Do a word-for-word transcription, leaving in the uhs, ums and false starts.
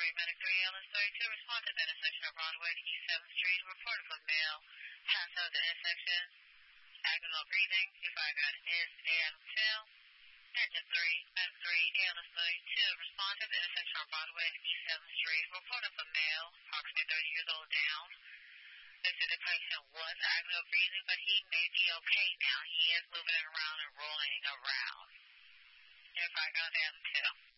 three, medic three, Ellis thirty-two, respond to the intersection of Broadway and East seventh Street, reported for male, pass out the intersection, abdominal breathing, if I got is and two. Engine three, medic three, Ellis thirty-two, respond to the intersection of Broadway and East seventh Street, reported for male, approximately thirty years old, down. They said the patient was abdominal breathing, but he may be okay now. He is moving around and rolling around. If I got them too.